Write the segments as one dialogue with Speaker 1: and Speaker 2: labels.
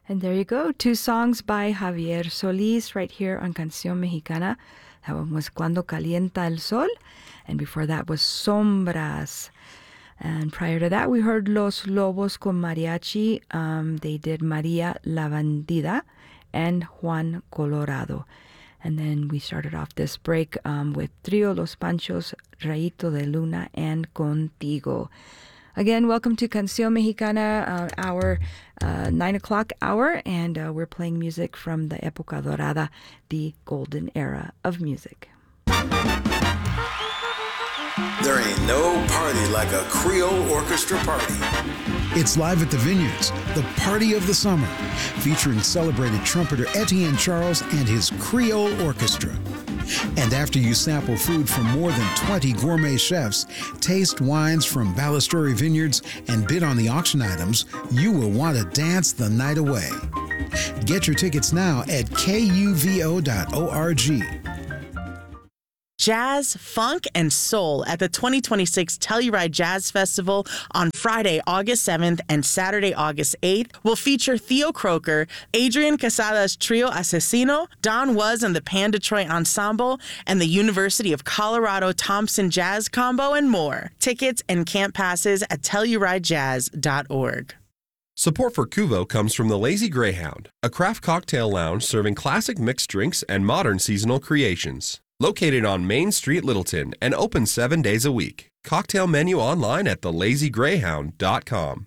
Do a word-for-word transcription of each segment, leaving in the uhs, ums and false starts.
Speaker 1: And there you go. Two songs by Javier Solis right here on Canción Mexicana. That one was Cuando Calienta el Sol. And before that was Sombras. And prior to that, we heard Los Lobos con Mariachi. Um, they did María la Bandida and Juan Colorado. And then we started off this break um, with Trio Los Panchos, Rayito de Luna, and Contigo. Again, welcome to Canción Mexicana, uh, our uh, nine o'clock hour, and uh, we're playing music from the Época Dorada, the golden era of music.
Speaker 2: There ain't no party like a Creole orchestra party.
Speaker 3: It's live at the Vineyards, the party of the summer, featuring celebrated trumpeter Etienne Charles and his Creole Orchestra. And after you sample food from more than twenty gourmet chefs, taste wines from Ballasturi Vineyards, and bid on the auction items, you will want to dance the night away. Get your tickets now at K U V O dot org.
Speaker 4: Jazz, funk, and soul at the twenty twenty-six Telluride Jazz Festival on Friday, August seventh and Saturday, August eighth will feature Theo Croker, Adrian Casada's Trio Asesino, Don Was and the Pan Detroit Ensemble, and the University of Colorado Thompson Jazz Combo, and more. Tickets and camp passes at telluride jazz dot org.
Speaker 5: Support for Cuvo comes from the Lazy Greyhound, a craft cocktail lounge serving classic mixed drinks and modern seasonal creations. Located on Main Street, Littleton, and open seven days a week. Cocktail menu online at the lazy greyhound dot com.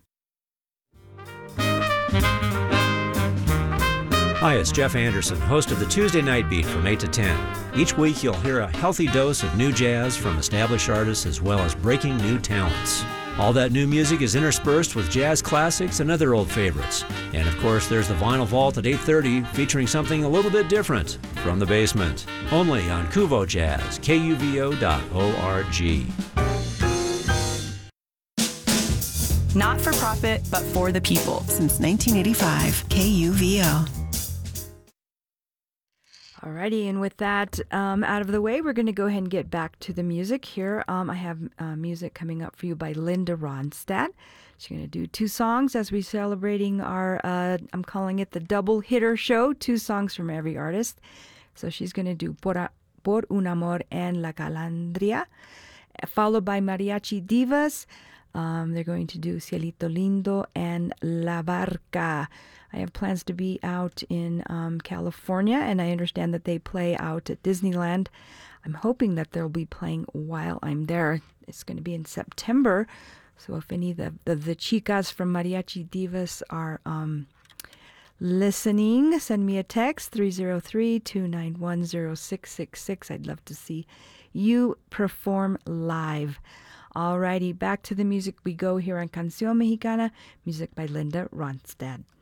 Speaker 6: Hi, it's Jeff Anderson, host of the Tuesday Night Beat from eight to ten. Each week you'll hear a healthy dose of new jazz from established artists as well as breaking new talents. All that new music is interspersed with jazz classics and other old favorites. And of course, there's the Vinyl Vault at eight thirty featuring something a little bit different from the basement. Only on Cuvo Jazz, K U V O dot org.
Speaker 7: Not for profit, but for the people. Since nineteen eighty-five, K U V O.
Speaker 1: Alrighty, and with that um, out of the way, we're going to go ahead and get back to the music here. Um, I have uh, music coming up for you by Linda Ronstadt. She's going to do two songs as we're celebrating our, uh, I'm calling it the double hitter show, two songs from every artist. So she's going to do Por, a, Por un Amor and La Calandria, followed by Mariachi Divas. Um, they're going to do Cielito Lindo and La Barca. I have plans to be out in um, California, and I understand that they play out at Disneyland. I'm hoping that they'll be playing while I'm there. It's going to be in September, so if any of the, the, the chicas from Mariachi Divas are um, listening, send me a text, three oh three, two nine one, oh six six six. I'd love to see you perform live. Alrighty, back to the music we go here on Canción Mexicana, music by Linda Ronstadt.